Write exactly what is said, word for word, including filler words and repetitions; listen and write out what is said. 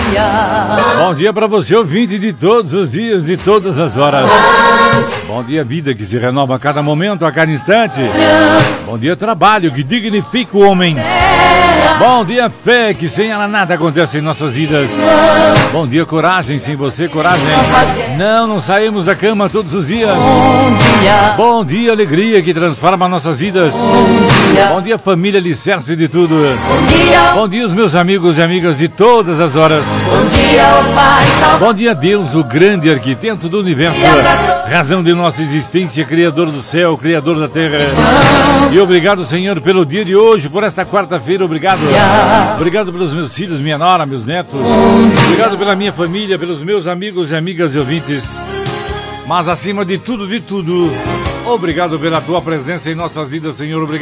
Bom dia para você, ouvinte de todos os dias, de todas as horas. Bom dia, vida que se renova a cada momento, a cada instante. Bom dia, trabalho que dignifica o homem. Bom dia, fé, que sem ela nada acontece em nossas vidas. Bom dia, coragem, sem você, coragem. Não, não saímos da cama todos os dias. Bom dia, alegria que transforma nossas vidas. Bom dia, família, alicerce de tudo. Bom dia, os meus amigos e amigas de todas as horas. Bom dia, Deus, o grande arquiteto do universo, razão de nossa existência, criador do céu, criador da terra. E obrigado, Senhor, pelo dia de hoje, por esta quarta-feira, obrigado. Obrigado pelos meus filhos, minha nora, meus netos. Obrigado pela minha família, pelos meus amigos e amigas e ouvintes. Mas acima de tudo, de tudo, obrigado pela tua presença em nossas vidas, Senhor. Obrigado.